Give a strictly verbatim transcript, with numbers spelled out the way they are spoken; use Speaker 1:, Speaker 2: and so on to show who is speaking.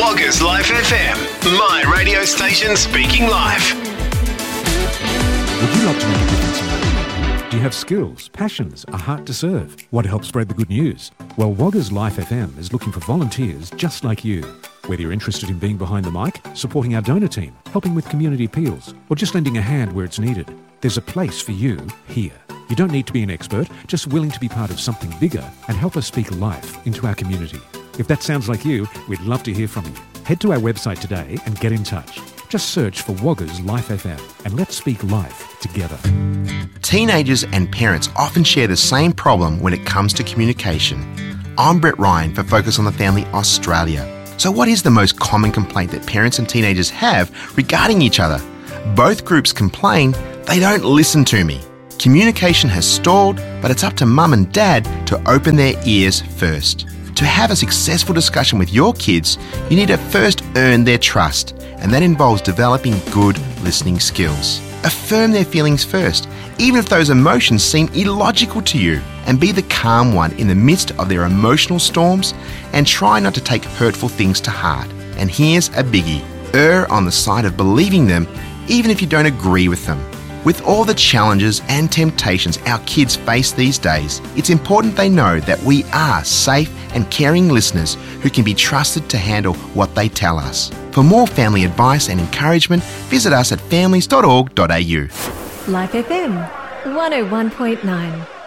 Speaker 1: Woggers Life F M, my radio station speaking live.
Speaker 2: Would you like to make a difference in your community? Do you have skills, passions, a heart to serve? Want to help spread the good news? Well, Woggers Life F M is looking for volunteers just like you. Whether you're interested in being behind the mic, supporting our donor team, helping with community appeals, or just lending a hand where it's needed, there's a place for you here. You don't need to be an expert, just willing to be part of something bigger and help us speak life into our community. If that sounds like you, we'd love to hear from you. Head to our website today and get in touch. Just search for Woggers Life F M and let's speak life together.
Speaker 3: Teenagers and parents often share the same problem when it comes to communication. I'm Brett Ryan for Focus on the Family Australia. So what is the most common complaint that parents and teenagers have regarding each other? Both groups complain they don't listen to me. Communication has stalled, but it's up to mum and dad to open their ears first. To have a successful discussion with your kids, you need to first earn their trust, and that involves developing good listening skills. Affirm their feelings first, even if those emotions seem illogical to you, and be the calm one in the midst of their emotional storms, and try not to take hurtful things to heart. And here's a biggie: err on the side of believing them, even if you don't agree with them. With all the challenges and temptations our kids face these days, it's important they know that we are safe and caring listeners who can be trusted to handle what they tell us. For more family advice and encouragement, visit us at families dot org dot a u.
Speaker 4: Life F M, one oh one point nine.